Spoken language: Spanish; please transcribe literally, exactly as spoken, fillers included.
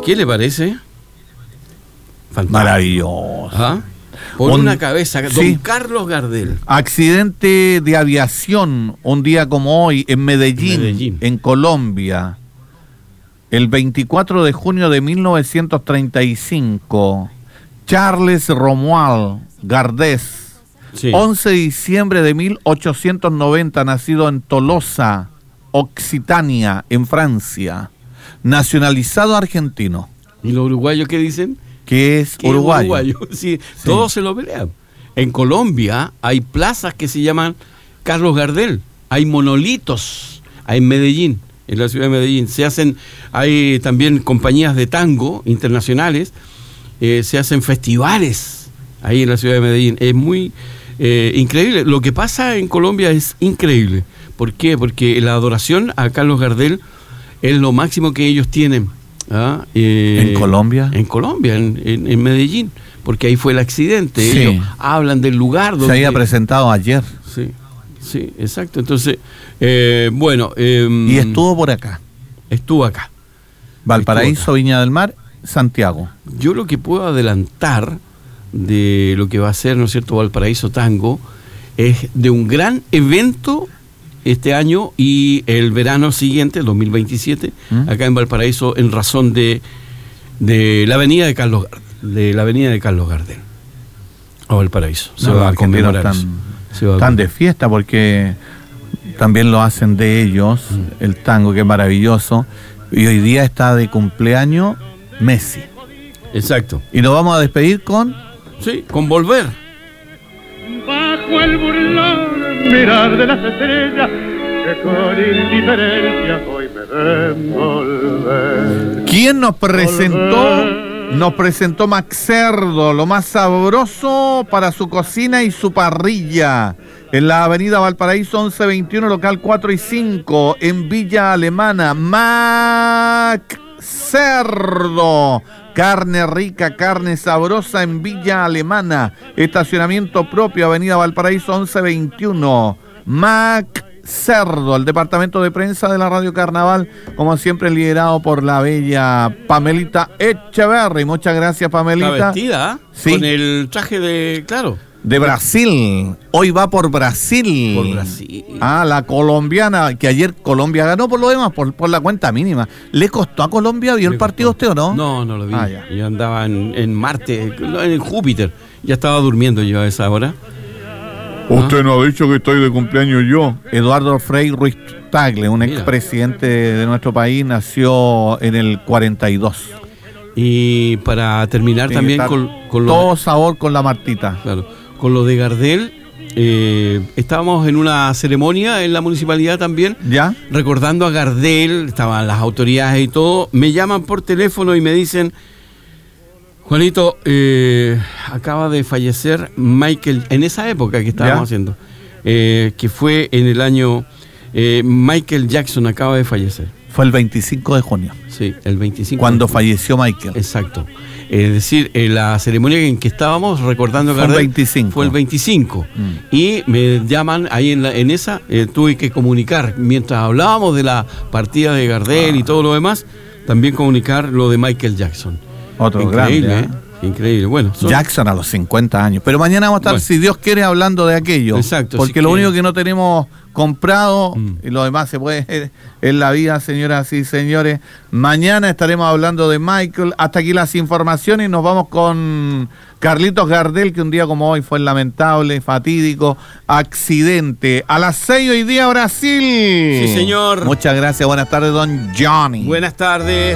¿Qué le parece? Fantástico. Maravilloso. ¿Ah? Por un, una cabeza, don sí. Carlos Gardel. Accidente de aviación un día como hoy en Medellín, Medellín, en Colombia. El veinticuatro de junio de mil novecientos treinta y cinco, Charles Romuald Gardés, sí. once de diciembre de mil ochocientos noventa, nacido en Tolosa, Occitania, en Francia, nacionalizado argentino. ¿Y los uruguayos qué dicen? Que es ¿Qué uruguayo. uruguayo? Sí, sí. Todos se lo pelean. En Colombia hay plazas que se llaman Carlos Gardel, hay monolitos, hay en Medellín. En la ciudad de Medellín se hacen, hay también compañías de tango internacionales, eh, se hacen festivales ahí en la ciudad de Medellín. Es muy eh, increíble. Lo que pasa en Colombia es increíble. ¿Por qué? Porque la adoración a Carlos Gardel es lo máximo que ellos tienen. ¿Ah? Eh, ¿En Colombia? En Colombia, en, en, en Medellín, porque ahí fue el accidente. Sí. Ellos hablan del lugar donde... Se había presentado ayer. Sí. Sí, exacto. Entonces, eh, bueno... Eh, y estuvo por acá. Estuvo acá. Valparaíso, estuvo acá. Viña del Mar, Santiago. Yo lo que puedo adelantar de lo que va a ser, ¿no es cierto?, Valparaíso Tango, es de un gran evento este año y el verano siguiente, el dos mil veintisiete, ¿Mm? acá en Valparaíso, en razón de, de la avenida de Carlos de la avenida de Carlos Gardel. A Valparaíso. Se no, va a conmemorar eso. Están de fiesta porque también lo hacen de ellos, mm. el tango, que es maravilloso, y hoy día está de cumpleaños Messi. Exacto. Y nos vamos a despedir con... Sí, con Volver. Bajo el burlón mirar de las estrellas que con indiferencia hoy me ven volver. ¿Quién nos presentó? Volver. Nos presentó Max Cerdo, lo más sabroso para su cocina y su parrilla. En la avenida Valparaíso once veintiuno, local cuatro y cinco, en Villa Alemana. Max Cerdo. Carne rica, carne sabrosa en Villa Alemana. Estacionamiento propio, avenida Valparaíso once veintiuno. Mac Cerdo, el departamento de prensa de la Radio Carnaval, como siempre liderado por la bella Pamelita Echeverry. Muchas gracias, Pamelita. Está vestida, sí, con el traje de, claro, de Brasil. Hoy va por Brasil. Por Brasil. Ah, la colombiana, que ayer Colombia ganó por lo demás, por, por la cuenta mínima. ¿Le costó a Colombia? ¿Vio el partido usted o no? No, no lo vi. Ah, ya. Yo andaba en, en Marte, en Júpiter. Ya estaba durmiendo yo a esa hora. Usted ¿Ah? no ha dicho que estoy de cumpleaños yo. Eduardo Frei Ruiz Tagle, un Mira. expresidente de nuestro país, nació en el cuarenta y dos. Y para terminar Tiene también con, con todo lo de, sabor con la Martita. Claro, con lo de Gardel, eh, estábamos en una ceremonia en la municipalidad también, ¿ya? Recordando a Gardel, estaban las autoridades y todo. Me llaman por teléfono y me dicen: Juanito, eh, acaba de fallecer Michael, en esa época que estábamos ¿Ya? haciendo, eh, que fue en el año, eh, Michael Jackson acaba de fallecer. Fue el veinticinco de junio. Sí, el veinticinco. Cuando falleció Michael. Exacto. Es decir, en la ceremonia en que estábamos recordando a Gardel, fue el veinticinco. Fue el veinticinco. Mm. Y me llaman ahí en, la, en esa, eh, tuve que comunicar, mientras hablábamos de la partida de Gardel ah. y todo lo demás, también comunicar lo de Michael Jackson. Otro increíble, grande, ¿eh? ¿eh? Increíble. Bueno, son... Jackson a los cincuenta años. Pero mañana vamos a estar, bueno, si Dios quiere, hablando de aquello. Exacto. Porque si lo quiere. único que no tenemos comprado mm. y lo demás se puede en la vida, señoras y señores. Mañana estaremos hablando de Michael. Hasta aquí las informaciones. Nos vamos con Carlitos Gardel, que un día como hoy fue el lamentable, fatídico accidente. A las seis hoy día, Brasil. Sí, señor. Muchas gracias. Buenas tardes, don Johnny. Buenas tardes.